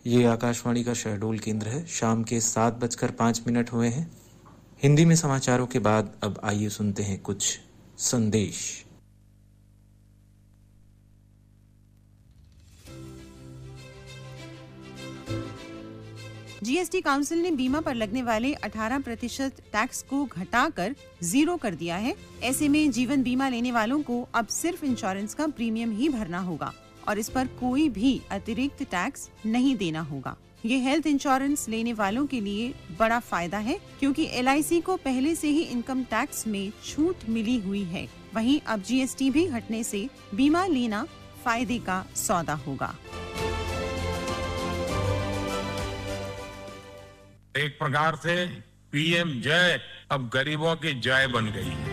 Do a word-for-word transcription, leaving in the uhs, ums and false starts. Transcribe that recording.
ये आकाशवाणी का शहडोल केंद्र है। शाम के सात बजकर पाँच मिनट हुए हैं। हिंदी में समाचारों के बाद अब आइए सुनते हैं कुछ संदेश। जीएसटी काउंसिल ने बीमा पर लगने वाले अठारह प्रतिशत टैक्स को घटाकर जीरो कर दिया है। ऐसे में जीवन बीमा लेने वालों को अब सिर्फ इंश्योरेंस का प्रीमियम ही भरना होगा और इस पर कोई भी अतिरिक्त टैक्स नहीं देना होगा। ये हेल्थ इंश्योरेंस लेने वालों के लिए बड़ा फायदा है क्योंकि एल आई सी को पहले से ही इनकम टैक्स में छूट मिली हुई है। वहीं अब जीएसटी भी हटने से बीमा लेना फायदे का सौदा होगा। एक प्रकार से पीएम जय अब गरीबों की जय बन गई है।